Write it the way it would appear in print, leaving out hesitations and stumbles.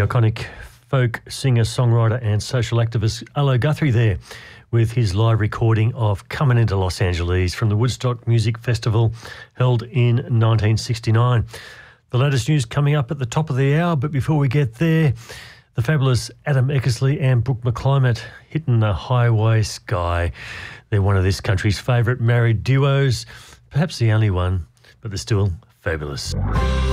iconic folk singer, songwriter and social activist Allo Guthrie there with his live recording of Coming into Los Angeles from the Woodstock Music Festival held in 1969. The latest news coming up at the top of the hour, but before we get there, the fabulous Adam Eckersley and Brooke McClymont hitting the highway sky. They're one of this country's favourite married duos, perhaps the only one, but they're still fabulous.